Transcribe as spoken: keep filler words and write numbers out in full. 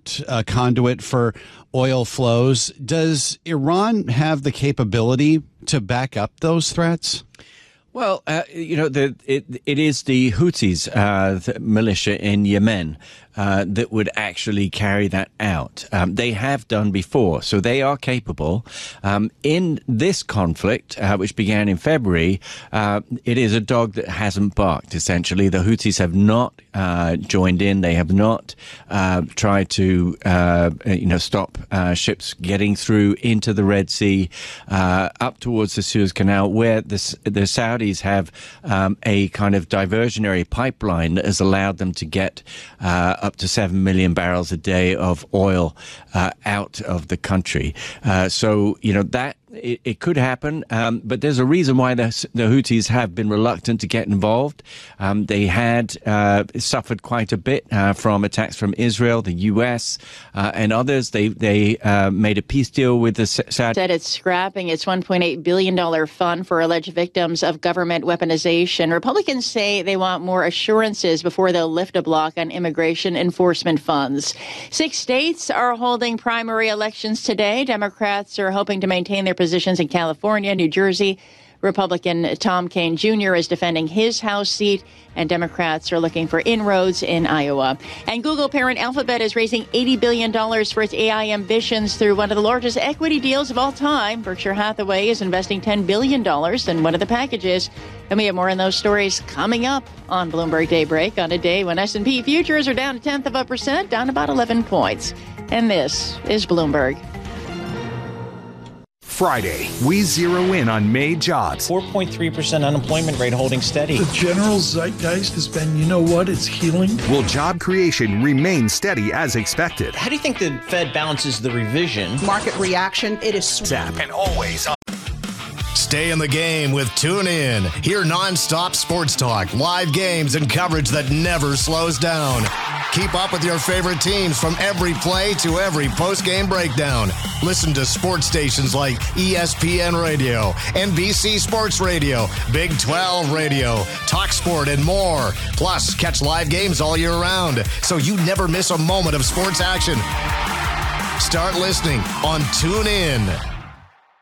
important uh, conduit for oil flows. Does Iran have the capability to back up those threats? Well, uh, you know, the, it, it is the Houthis, uh, the militia in Yemen, uh, that would actually carry that out. Um, they have done before, so they are capable. Um, in this conflict, uh, which began in February, uh, it is a dog that hasn't barked, essentially. The Houthis have not uh, joined in. They have not uh, tried to, uh, you know, stop uh, ships getting through into the Red Sea, uh, up towards the Suez Canal, where the, the Saudis have um, a kind of diversionary pipeline that has allowed them to get uh, up to seven million barrels a day of oil uh, out of the country. Uh, so, you know, that It, it could happen, um, but there's a reason why the, the Houthis have been reluctant to get involved. Um, they had uh, suffered quite a bit uh, from attacks from Israel, the U S, uh, and others. They they uh, made a peace deal with the Saudi. Said it's scrapping its one point eight billion dollars fund for alleged victims of government weaponization. Republicans say they want more assurances before they'll lift a block on immigration enforcement funds. Six states are holding primary elections today. Democrats are hoping to maintain their positions in California, New Jersey. Republican Tom Kean Junior is defending his House seat, and Democrats are looking for inroads in Iowa. And Google parent Alphabet is raising eighty billion dollars for its A I ambitions through one of the largest equity deals of all time. Berkshire Hathaway is investing ten billion dollars in one of the packages. And we have more on those stories coming up on Bloomberg Daybreak on a day when S and P futures are down a tenth of a percent, down about eleven points. And this is Bloomberg. Friday, we zero in on May jobs. four point three percent unemployment rate holding steady. The general zeitgeist has been, you know what, it's healing. Will job creation remain steady as expected? How do you think the Fed balances the revision? Market reaction, it is Zap and always on. Stay in the game with TuneIn. Hear nonstop sports talk, live games, and coverage that never slows down. Keep up with your favorite teams from every play to every post-game breakdown. Listen to sports stations like E S P N Radio, N B C Sports Radio, Big twelve Radio, TalkSport, and more. Plus, catch live games all year round, so you never miss a moment of sports action. Start listening on TuneIn.